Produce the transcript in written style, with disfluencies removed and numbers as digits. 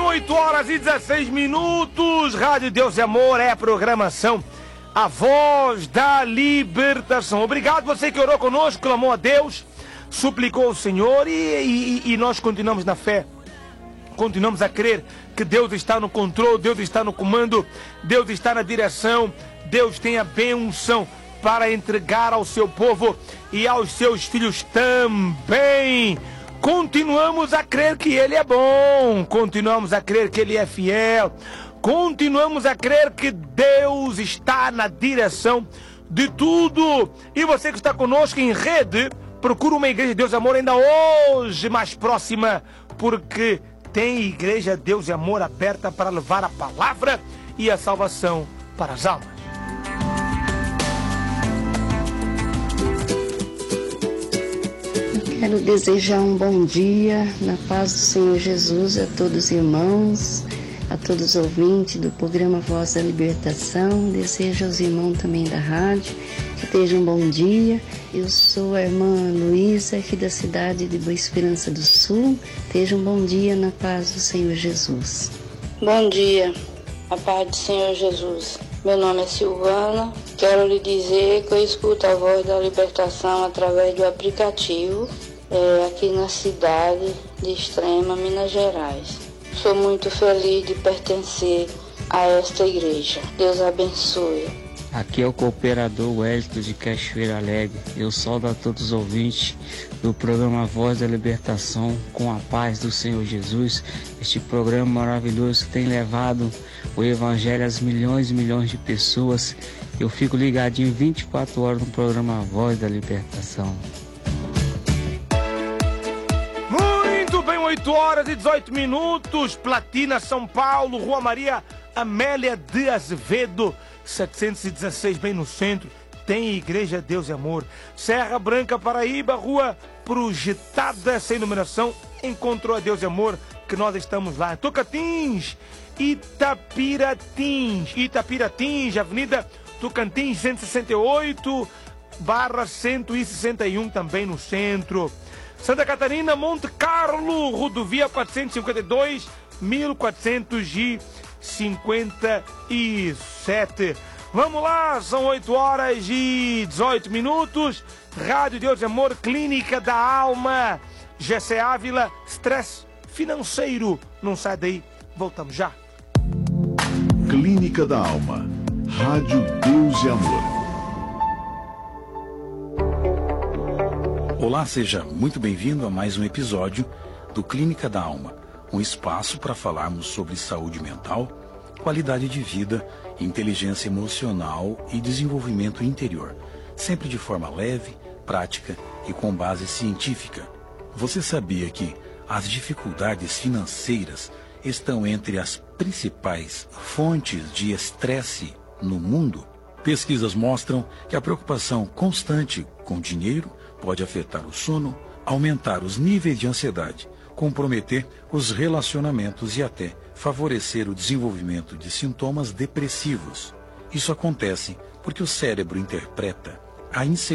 8 horas e 16 minutos. Rádio Deus e Amor é a programação, a voz da libertação. Obrigado você que orou conosco, clamou a Deus, suplicou ao Senhor e nós continuamos na fé. Continuamos a crer que Deus está no controle, Deus está no comando, Deus está na direção, Deus tem a bênção para entregar ao seu povo e aos seus filhos também. Continuamos a crer que Ele é bom, continuamos a crer que Ele é fiel, continuamos a crer que Deus está na direção de tudo. E você que está conosco em rede, procura uma igreja de Deus e Amor ainda hoje mais próxima, porque tem igreja Deus e Amor aberta para levar a palavra e a salvação para as almas. Quero desejar um bom dia, na paz do Senhor Jesus, a todos os irmãos, a todos os ouvintes do programa Voz da Libertação. Desejo aos irmãos também da rádio que tenham um bom dia. Eu sou a irmã Luísa, aqui da cidade de Boa Esperança do Sul. Tenha um bom dia na paz do Senhor Jesus. Bom dia, a paz do Senhor Jesus. Meu nome é Silvana. Quero lhe dizer que eu escuto a Voz da Libertação através do aplicativo aqui na cidade de Extrema, Minas Gerais. Sou muito feliz de pertencer a esta igreja. Deus abençoe. Aqui é o cooperador Wellington de Cachoeira Alegre. Eu saúdo a todos os ouvintes do programa Voz da Libertação com a paz do Senhor Jesus. Este programa maravilhoso que tem levado o Evangelho às milhões e milhões de pessoas. Eu fico ligadinho 24 horas no programa Voz da Libertação. Muito bem, 8 horas e 18 minutos. Platina, São Paulo, Rua Maria Amélia de Azevedo, 716, bem no centro, tem Igreja Deus e Amor. Serra Branca, Paraíba, Rua Projetada, sem numeração, encontrou a Deus e Amor, que nós estamos lá. Tocantins, Itapiratins, Avenida Tocantins, 168/161, também no centro. Santa Catarina, Monte Carlo, Rodovia 452, 1457. Vamos lá, são 8 horas e 18 minutos. Rádio Deus e Amor, Clínica da Alma, GC Ávila, estresse financeiro. Não sai daí, voltamos já. Clínica da Alma, Rádio Deus e Amor. Olá, seja muito bem-vindo a mais um episódio do Clínica da Alma, um espaço para falarmos sobre saúde mental, qualidade de vida, inteligência emocional e desenvolvimento interior, sempre de forma leve, prática e com base científica. Você sabia que as dificuldades financeiras estão entre as principais fontes de estresse no mundo? Pesquisas mostram que a preocupação constante com dinheiro pode afetar o sono, aumentar os níveis de ansiedade, comprometer os relacionamentos e até favorecer o desenvolvimento de sintomas depressivos. Isso acontece porque o cérebro interpreta a insegurança